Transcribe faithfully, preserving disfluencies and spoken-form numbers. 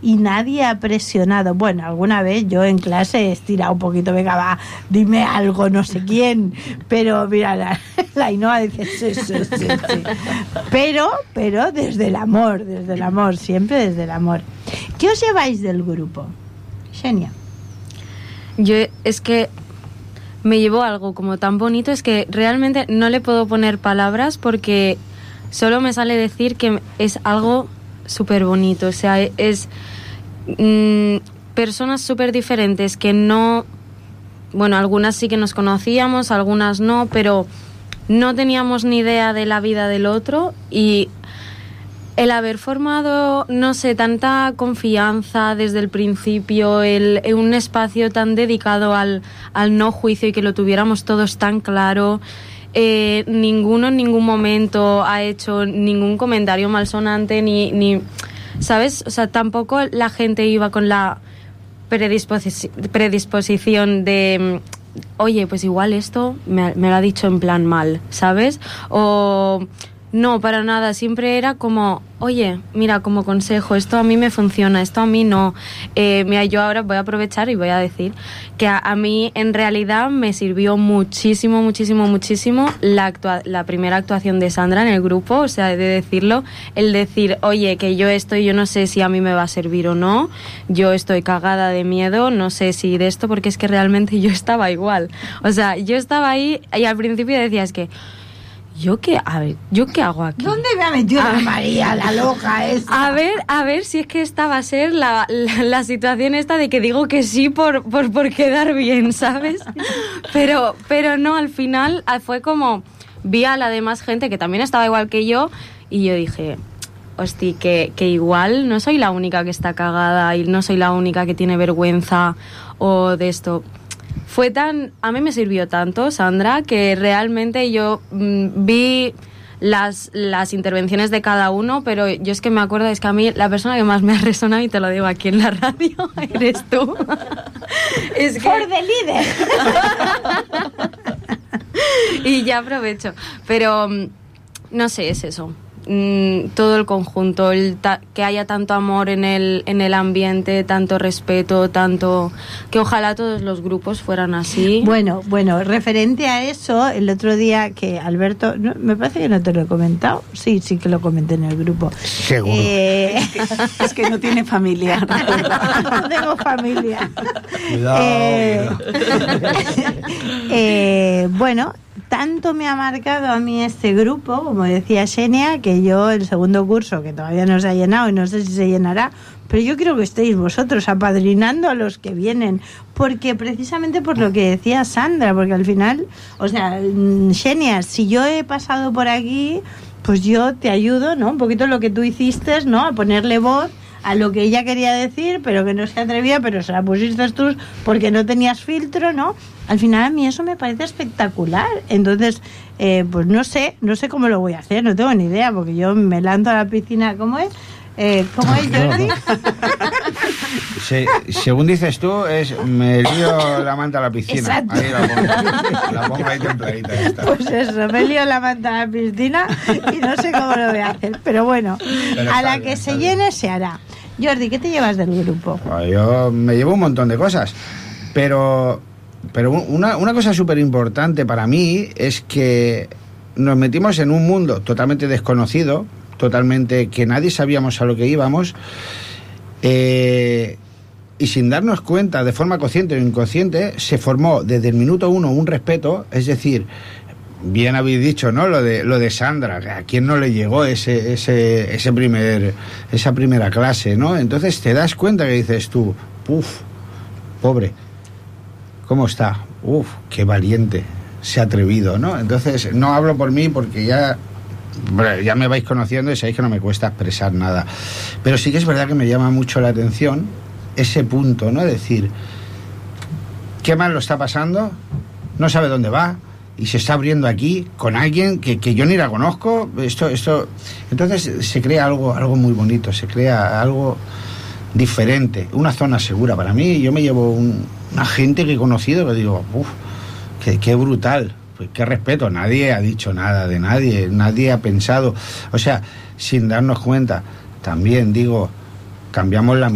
y nadie ha presionado. Bueno, alguna vez yo en clase he estirado un poquito, venga, va, dime algo, no sé quién, pero mira, la, la Ainhoa dice sí, sí, sí, sí. Pero, pero desde el amor, desde el amor, siempre desde el amor. ¿Qué os lleváis del grupo? Xenia. Yo es que me llevo algo como tan bonito, es que realmente no le puedo poner palabras porque solo me sale decir que es algo súper bonito. O sea, es mmm, personas súper diferentes que no... Bueno, algunas sí que nos conocíamos, algunas no, pero no teníamos ni idea de la vida del otro, y el haber formado, no sé, tanta confianza desde el principio, el, un espacio tan dedicado al, al no juicio y que lo tuviéramos todos tan claro. Eh, ninguno en ningún momento ha hecho ningún comentario malsonante, ni, ni, ¿sabes? O sea, tampoco la gente iba con la predisposi- predisposición de... Oye, pues igual esto me, me lo ha dicho en plan mal, ¿sabes? O... No, para nada, siempre era como, oye, mira, como consejo, esto a mí me funciona, esto a mí no. Eh, mira, yo ahora voy a aprovechar y voy a decir que a, a mí en realidad me sirvió muchísimo, muchísimo, muchísimo la, actua- la primera actuación de Sandra en el grupo, o sea, de decirlo, el decir, oye, que yo esto, yo no sé si a mí me va a servir o no, yo estoy cagada de miedo, no sé si de esto, porque es que realmente yo estaba igual. O sea, yo estaba ahí y al principio decías que... ¿Yo qué, a ver, ¿yo qué hago aquí? ¿Dónde me ha metido a la María, la loca esa? A ver, a ver si es que esta va a ser la, la, la situación esta de que digo que sí por, por, por quedar bien, ¿sabes? Pero, pero no, al final fue como... Vi a la demás gente que también estaba igual que yo y yo dije... Hosti, que, que igual no soy la única que está cagada y no soy la única que tiene vergüenza o de esto... Fue tan... A mí me sirvió tanto, Sandra, que realmente yo mmm, vi las, las intervenciones de cada uno, pero yo es que me acuerdo, es que a mí la persona que más me ha resonado, y te lo digo aquí en la radio, eres tú. Es que... ¡For the líder! Y ya aprovecho. Pero, no sé, es eso. Mm, todo el conjunto, el ta- que haya tanto amor en el, en el ambiente, tanto respeto, tanto... Que ojalá todos los grupos fueran así. Bueno, bueno, referente a eso, el otro día que Alberto... No, me parece que no te lo he comentado. Sí, sí que lo comenté en el grupo. Seguro. Eh, Es, que, es que no tiene familia. no tengo familia. Cuidado, Eh, cuidado. eh, bueno... Tanto me ha marcado a mí este grupo, como decía Xenia, que yo el segundo curso, que todavía no se ha llenado y no sé si se llenará, pero yo creo que estéis vosotros apadrinando a los que vienen, porque precisamente por lo que decía Sandra, porque al final, o sea, Xenia, si yo he pasado por aquí, pues yo te ayudo, ¿no? Un poquito lo que tú hiciste, ¿no? A ponerle voz a lo que ella quería decir, pero que no se atrevía, pero se la pusiste tú porque no tenías filtro, ¿no? Al final a mí eso me parece espectacular. Entonces, eh, pues no sé, no sé cómo lo voy a hacer, no tengo ni idea, porque yo me lanzo a la piscina, ¿cómo es? Eh, ¿Cómo es, Jordi? Se, según dices tú, es me lío la manta a la piscina. Exacto. Ahí la pongo, la pongo ahí templadita. Ya está. Pues eso, me lío la manta a la piscina y no sé cómo lo voy a hacer. Pero bueno, Pero a está la bien, que está se bien. llene se hará. Jordi, ¿qué te llevas del grupo? Bueno, yo me llevo un montón de cosas, pero, pero una, una cosa súper importante para mí es que nos metimos en un mundo totalmente desconocido, totalmente que nadie sabíamos a lo que íbamos, eh, y sin darnos cuenta, de forma consciente o inconsciente, se formó desde el minuto uno un respeto. Es decir, bien habéis dicho, ¿no? Lo de lo de Sandra, ¿a quién no le llegó ese ese ese primer esa primera clase, ¿no? Entonces te das cuenta que dices tú, uf, pobre, ¿cómo está? Uf, qué valiente, se ha atrevido, ¿no? Entonces no hablo por mí porque ya bueno, ya me vais conociendo y sabéis que no me cuesta expresar nada, pero sí que es verdad que me llama mucho la atención ese punto, ¿no? Decir, qué mal lo está pasando, no sabe dónde va y se está abriendo aquí con alguien que, que yo ni la conozco. Esto, esto, entonces se crea algo, algo muy bonito, se crea algo diferente, una zona segura para mí. Yo me llevo un, una gente que he conocido que digo, uff, qué, qué brutal, pues qué respeto. Nadie ha dicho nada de nadie, nadie ha pensado, o sea, sin darnos cuenta. También digo, cambiamos la